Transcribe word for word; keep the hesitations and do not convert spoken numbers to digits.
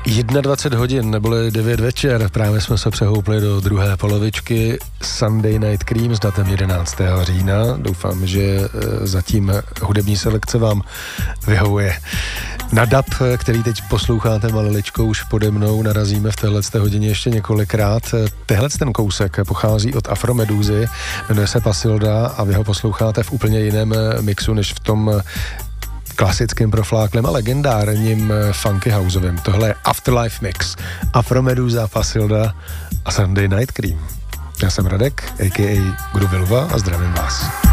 dvacet jedna hodin, neboli devět večer, právě jsme se přehoupli do druhé polovičky Sunday Night Cream s datem jedenáctého října. Doufám, že zatím hudební selekce vám vyhovuje. Na dub, který teď posloucháte maliličkou už pode mnou, narazíme v téhleté hodině ještě několikrát. Tehle ten kousek pochází od Afromedúzy, jmenuje se Pasilda a vy ho posloucháte v úplně jiném mixu, než v tom klasickým profláklem a legendárním funky houseovým. Tohle je Afterlife Mix. Afromedúza, Pasilda a Sunday Night Cream. Já jsem Radek, a ká a Groovy Luva a zdravím vás.